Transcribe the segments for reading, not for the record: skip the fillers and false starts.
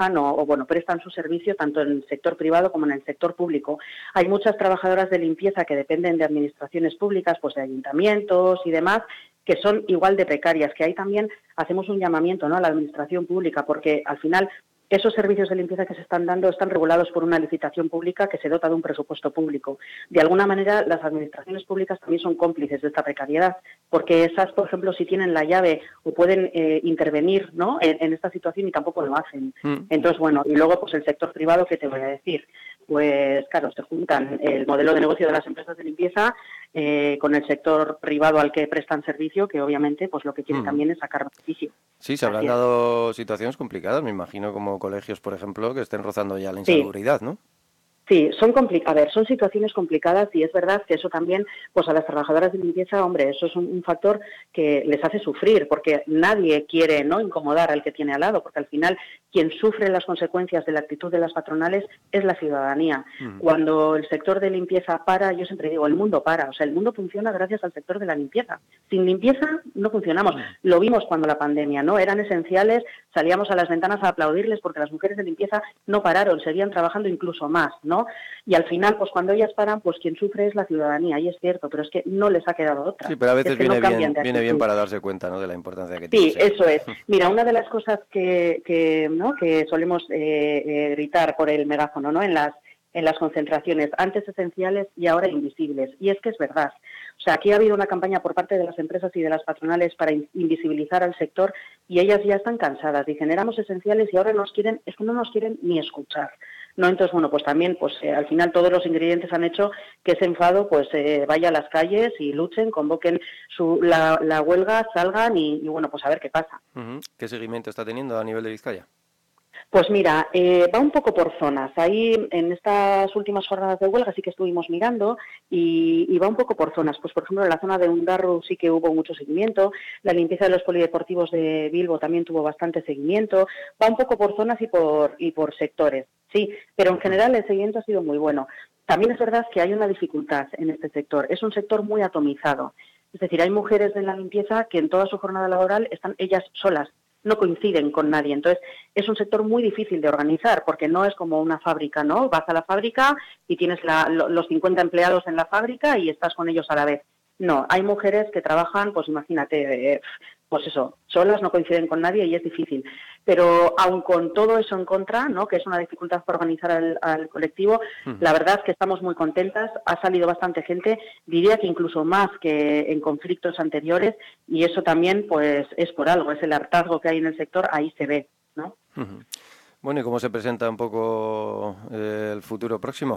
o bueno, prestan su servicio tanto en el sector privado como en el sector público. Hay muchas trabajadoras de limpieza que dependen de administraciones públicas, pues de ayuntamientos y demás, que son igual de precarias, que ahí también hacemos un llamamiento, ¿no?, a la administración pública, porque al final esos servicios de limpieza que se están dando están regulados por una licitación pública que se dota de un presupuesto público. De alguna manera, las administraciones públicas también son cómplices de esta precariedad, porque esas, por ejemplo, si tienen la llave o pueden intervenir, ¿no?, en esta situación y tampoco lo hacen. Entonces, bueno, y luego pues el sector privado, ¿qué te voy a decir? Pues claro, se juntan el modelo de negocio de las empresas de limpieza con el sector privado al que prestan servicio, que obviamente pues lo que quiere también es sacar beneficio. Sí, se habrán dado situaciones complicadas, me imagino, como colegios, por ejemplo, que estén rozando ya la Sí. insalubridad, ¿no? Sí, son situaciones complicadas y es verdad que eso también, pues a las trabajadoras de limpieza, hombre, eso es un factor que les hace sufrir, porque nadie quiere, ¿no?, incomodar al que tiene al lado, porque al final quien sufre las consecuencias de la actitud de las patronales es la ciudadanía. Cuando el sector de limpieza para, yo siempre digo, el mundo para, o sea, el mundo funciona gracias al sector de la limpieza. Sin limpieza no funcionamos. Lo vimos cuando la pandemia, ¿no?, eran esenciales, salíamos a las ventanas a aplaudirles porque las mujeres de limpieza no pararon, seguían trabajando incluso más, ¿no? Y al final, pues cuando ellas paran, pues quien sufre es la ciudadanía, y es cierto, pero es que no les ha quedado otra. Sí, pero a veces es que no cambian de viene bien actitud. para darse cuenta, ¿no?, de la importancia que tiene. Sí, eso es. Mira, una de las cosas ¿no?, que solemos gritar por el megáfono, ¿no?, en las concentraciones, antes esenciales y ahora invisibles. Y es que es verdad. O sea, aquí ha habido una campaña por parte de las empresas y de las patronales para invisibilizar al sector y ellas ya están cansadas. Dicen, éramos esenciales y ahora es que no nos quieren ni escuchar. ¿No? Entonces, bueno, pues también, pues al final todos los ingredientes han hecho que ese enfado pues vaya a las calles y luchen, convoquen la huelga, salgan y bueno, pues a ver qué pasa. ¿Qué seguimiento está teniendo a nivel de Vizcaya? Pues mira, va un poco por zonas. Ahí en estas últimas jornadas de huelga sí que estuvimos mirando y va un poco por zonas. Pues por ejemplo en la zona de Ondarroa sí que hubo mucho seguimiento, la limpieza de los polideportivos de Bilbo también tuvo bastante seguimiento, va un poco por zonas y por sectores, sí, pero en general el seguimiento ha sido muy bueno. También es verdad que hay una dificultad en este sector, es un sector muy atomizado. Es decir, hay mujeres de la limpieza que en toda su jornada laboral están ellas solas, no coinciden con nadie. Entonces, es un sector muy difícil de organizar, porque no es como una fábrica, ¿no? Vas a la fábrica y tienes los 50 empleados en la fábrica y estás con ellos a la vez. No, hay mujeres que trabajan, pues imagínate, pues eso, solas, no coinciden con nadie y es difícil. Pero aun con todo eso en contra, ¿no?, que es una dificultad para organizar al colectivo, la verdad es que estamos muy contentas, ha salido bastante gente, diría que incluso más que en conflictos anteriores, y eso también pues es por algo, es el hartazgo que hay en el sector, ahí se ve, ¿no? Bueno, ¿y cómo se presenta un poco el futuro próximo?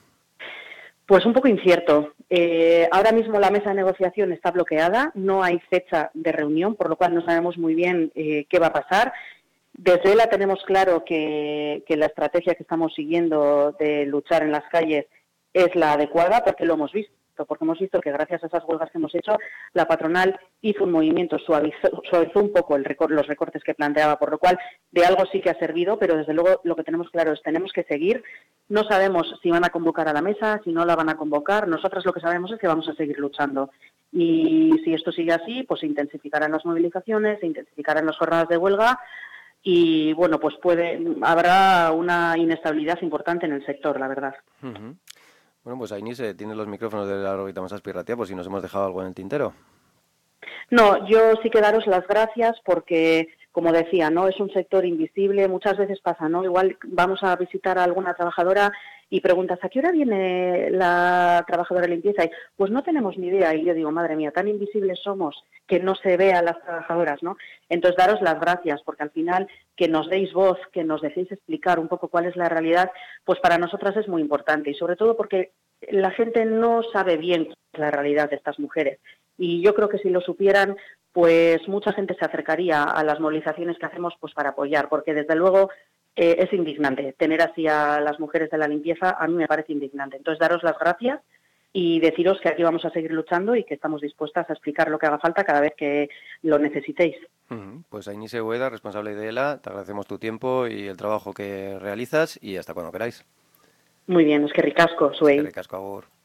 Pues un poco incierto. Ahora mismo la mesa de negociación está bloqueada, no hay fecha de reunión, por lo cual no sabemos muy bien qué va a pasar. Desde ELA tenemos claro que la estrategia que estamos siguiendo de luchar en las calles es la adecuada, porque lo hemos visto, porque hemos visto que gracias a esas huelgas que hemos hecho, la patronal hizo un movimiento, suavizó un poco los recortes que planteaba, por lo cual de algo sí que ha servido, pero desde luego lo que tenemos claro es tenemos que seguir. No sabemos si van a convocar a la mesa, si no la van a convocar. Nosotras lo que sabemos es que vamos a seguir luchando. Y si esto sigue así, pues se intensificarán las movilizaciones, se intensificarán las jornadas de huelga y, bueno, pues habrá una inestabilidad importante en el sector, la verdad. Bueno, pues Ainhoa tiene los micrófonos de la órbita más aspiratia, pues si nos hemos dejado algo en el tintero. No, yo sí que daros las gracias porque, como decía, no es un sector invisible, muchas veces pasa, ¿no? Igual vamos a visitar a alguna trabajadora y preguntas, ¿a qué hora viene la trabajadora de limpieza? Y pues no tenemos ni idea. Y yo digo, madre mía, tan invisibles somos que no se ve a las trabajadoras, ¿no? Entonces, daros las gracias, porque al final que nos deis voz, que nos dejéis explicar un poco cuál es la realidad, pues para nosotras es muy importante. Y sobre todo porque la gente no sabe bien la realidad de estas mujeres. Y yo creo que si lo supieran, pues mucha gente se acercaría a las movilizaciones que hacemos pues para apoyar, porque desde luego es indignante tener así a las mujeres de la limpieza, a mí me parece indignante. Entonces, daros las gracias y deciros que aquí vamos a seguir luchando y que estamos dispuestas a explicar lo que haga falta cada vez que lo necesitéis. Pues Ainhoa Ueda, responsable de ELA, te agradecemos tu tiempo y el trabajo que realizas y hasta cuando queráis. Muy bien, es que ricasco, Suey. Eskerrik asko, agur.